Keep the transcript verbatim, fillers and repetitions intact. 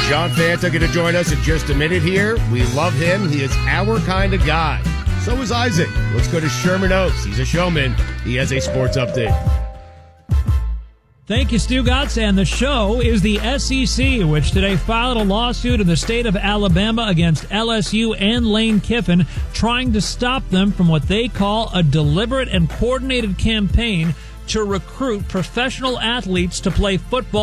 John Fanta going to join us in just a minute here. We love him. He is our kind of guy. So is Isaac. Let's go to Sherman Oaks. He's a showman. He has a sports update. Thank you, Stugotz. And the show is the S E C, which today filed a lawsuit in the state of Alabama against L S U and Lane Kiffin, trying to stop them from what they call a deliberate and coordinated campaign to recruit professional athletes to play football